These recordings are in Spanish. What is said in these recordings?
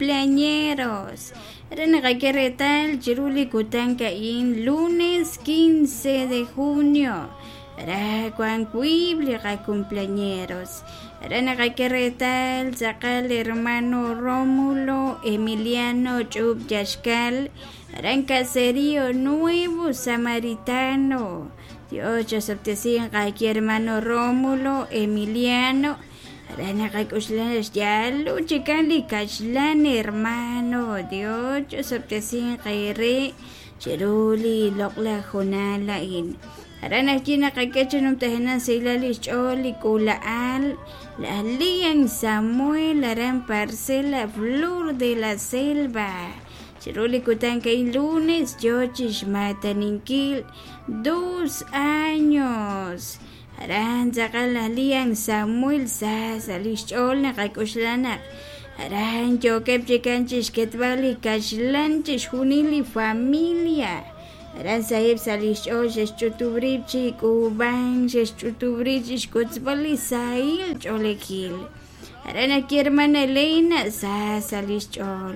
cumpleañeros. Ranaqakeretal chiruli kutankain lunes 15 de junio. Cuancuible cumpleañeros. Ranaqakeretal Zacal hermano Rómulo Emiliano Chub Yashkal. Caserío Nuevo Samaritano. Dios aquí hermano Rómulo Emiliano. Ranaqakuslanes ya luchicali kashlan hermano. Dios kaire chiruli lokla jonala in. Aranakina kakechanum tahanan silalis choli kulaal. La lian Samuel aran parcela Flor de la Selva. Chiruli kutanka in lunes, Yochish mataninkil, 2 años. Aran zakalalian Samuel salichol na kakushlanak. Aran yokep chikanchish ketvali kashlanchish junili familia. Aran sahib salichol shechutubrichi kuban shechutubrichi kutzvali sahil cholekil. Aran aquí hermana Elena salichol.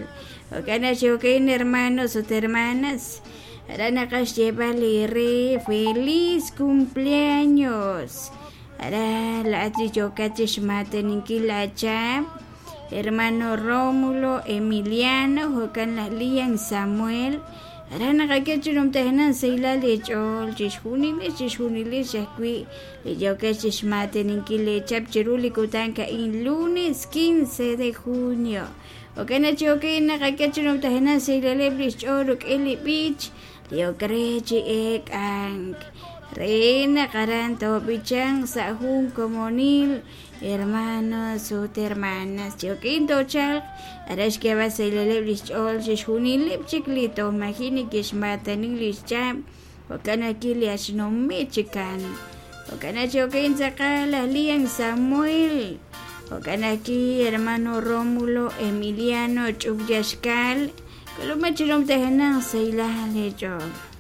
Ocaen hermanos o hermanas. Aranakash llévale re feliz cumpleaños. Ara la atriyokachish matenikilacha. Hermano Rómulo Emiliano Jocan la lian Samuel. Aranakachunum tenan seilale chol chishunile shakwi. Yokachish matenikilacha chiruli kutanka in lunes 15 de junio. Okana chokina kakachunum tahanan silaleblis choruk eli beach. Dio crechi ank. Reina caranto bichang sahun comunil. Hermanos o hermanas. Choquinto chal. Arash que va a silaleblis chol shunilip chiklito. Imagine que shmataninglish cham. Okana kili ashnom mechikan. Okana chokin sakala liang Samuel. Okanaki hermano Rómulo Emiliano Chubyashkal. Kalumachilom tehenang sa ilahan lejo.